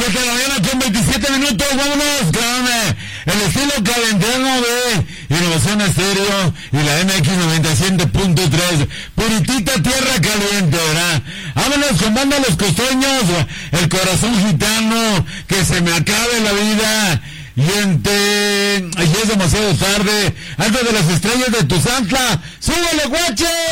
7 de la mañana con 27 minutos, vámonos con el estilo calentano de Innovación Estéreo y la MX 97.3, puritita tierra caliente, ¿verdad? Vámonos con banda Los Costeños, el corazón gitano, que se me acabe la vida. Y es demasiado tarde, antes de las estrellas de Tuzantla, ¡súbele, guache!